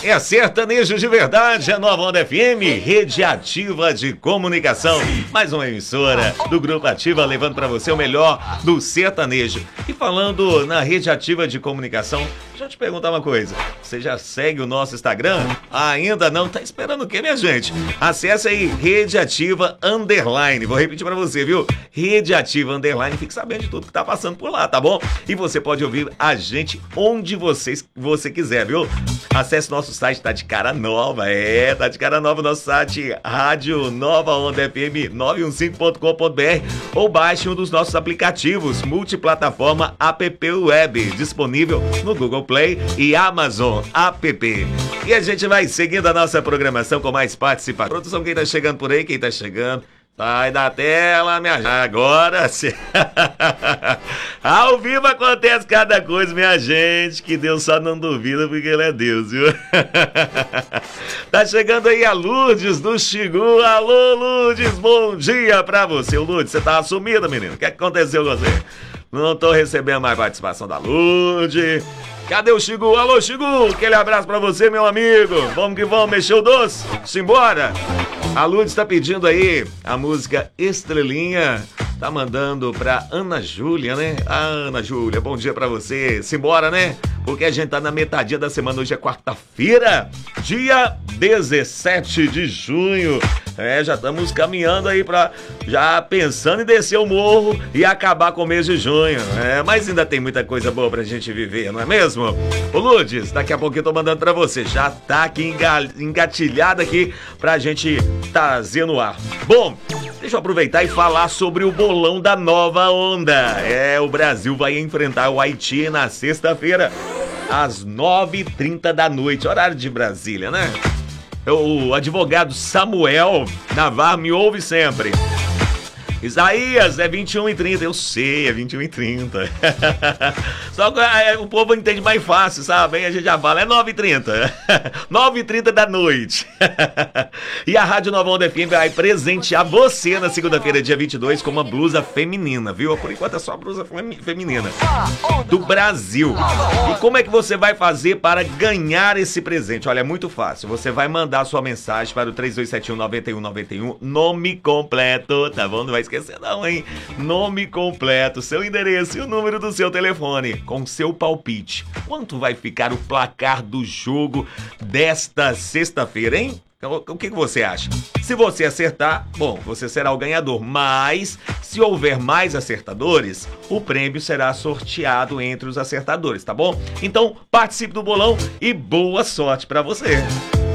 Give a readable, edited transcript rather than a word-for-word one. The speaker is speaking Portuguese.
É sertanejo de verdade, é Nova Onda FM, rede ativa de comunicação. Mais uma emissora do Grupo Ativa, levando para você o melhor do sertanejo. E falando na rede ativa de comunicação, deixa eu te perguntar uma coisa. Você já segue o nosso Instagram? Ainda não? Tá esperando o quê, minha gente? Acesse aí, Rede Ativa _. Vou repetir pra você, viu? Rede Ativa _. Fique sabendo de tudo que tá passando por lá, tá bom? E você pode ouvir a gente onde você quiser, viu? Acesse nosso site, tá de cara nova. Tá de cara nova o nosso site, Rádio Nova Onda FM 915.com.br, ou baixe um dos nossos aplicativos multiplataforma app web, disponível no Google Play e Amazon App. E a gente vai seguindo a nossa programação com mais participação. Produção, quem tá chegando por aí, quem tá chegando? Sai da tela, minha gente. Agora sim. Ao vivo acontece cada coisa, minha gente, que Deus só não duvida porque Ele é Deus, viu? Tá chegando aí a Lourdes do Xigu. Alô, Lourdes, bom dia pra você. Lourdes, você tá sumida, menino. O que aconteceu com você? Não tô recebendo mais participação da Lourdes. Cadê o Xigu? Alô, Xigu, aquele abraço pra você, meu amigo. Vamos que vamos, mexer o doce? Simbora! A Lourdes tá pedindo aí a música Estrelinha. Tá mandando pra Ana Júlia, né? Ana Júlia, bom dia pra você. Simbora, né? Porque a gente tá na metadinha da semana. Hoje é quarta-feira, dia 17 de junho. Já estamos caminhando aí já pensando em descer o morro e acabar com o mês de junho. Mas ainda tem muita coisa boa pra gente viver, não é mesmo? Ô Lourdes, daqui a pouquinho eu tô mandando pra você. Já tá aqui engatilhado aqui pra gente trazer no ar. Bom, deixa eu aproveitar e falar sobre o bolão da Nova Onda. O Brasil vai enfrentar o Haiti na sexta-feira, às 9h30 da noite, horário de Brasília, né? O advogado Samuel Navarro me ouve sempre. Isaías, é 21h30, eu sei, é 21h30. Só que o povo entende mais fácil, sabe? Aí a gente já fala, é 9h30. 9h30 da noite. E a Rádio Nova Onda FM vai presentear você na segunda-feira, dia 22, com uma blusa feminina, viu? Por enquanto é só a blusa feminina do Brasil. E como é que você vai fazer para ganhar esse presente? Olha, é muito fácil. Você vai mandar sua mensagem para o 3271-9191, nome completo, tá bom? Não vai esquecer não, hein? Nome completo, seu endereço e o número do seu telefone, com seu palpite. Quanto vai ficar o placar do jogo desta sexta-feira, hein? O que você acha? Se você acertar, bom, você será o ganhador. Mas, se houver mais acertadores, o prêmio será sorteado entre os acertadores, tá bom? Então, participe do bolão e boa sorte pra você.